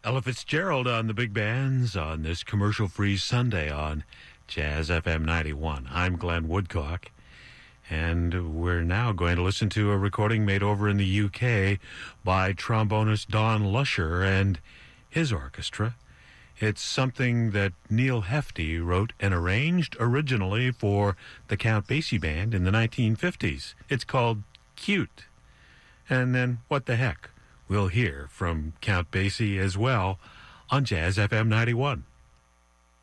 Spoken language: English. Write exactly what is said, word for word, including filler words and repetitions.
Ella Fitzgerald on the big bands on this commercial-free Sunday on Jazz F M ninety-one. I'm Glenn Woodcock, and we're now going to listen to a recording made over in the U K by trombonist Don Lusher and his orchestra. It's something that Neil Hefti wrote and arranged originally for the Count Basie Band in the nineteen fifties. It's called Cute. And then, what the heck? We'll hear from Count Basie as well on Jazz F M ninety-one.